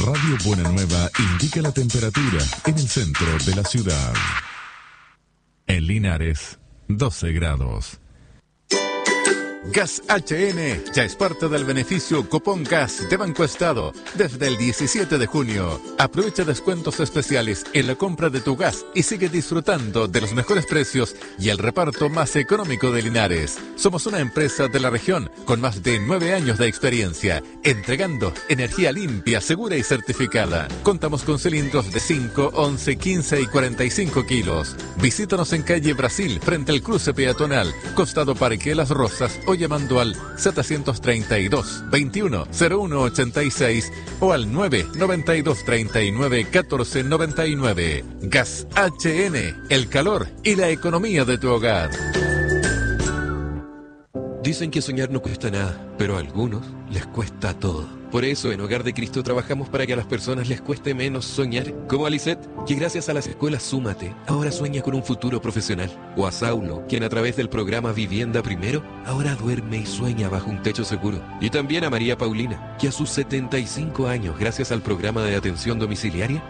Radio Buena Nueva indica la temperatura en el centro de la ciudad. En Linares, 12 grados. Gas HN ya es parte del beneficio Cupón Gas de Banco Estado desde el 17 de junio. Aprovecha descuentos especiales en la compra de tu gas y sigue disfrutando de los mejores precios y el reparto más económico de Linares. Somos una empresa de la región con más de 9 años de experiencia, entregando energía limpia, segura y certificada. Contamos con cilindros de 5, 11, 15 y 45 kilos. Visítanos en calle Brasil, frente al cruce peatonal, costado Parque Las Rosas, o llamando al 732-21-0186 o al 992-39-1499. Gas HN, el calor y la economía de tu hogar. Dicen que soñar no cuesta nada, pero a algunos les cuesta todo. Por eso en Hogar de Cristo trabajamos para que a las personas les cueste menos soñar. Como a Lisette, que gracias a las escuelas Súmate, ahora sueña con un futuro profesional. O a Saulo, quien a través del programa Vivienda Primero, ahora duerme y sueña bajo un techo seguro. Y también a María Paulina, que a sus 75 años, gracias al programa de atención domiciliaria,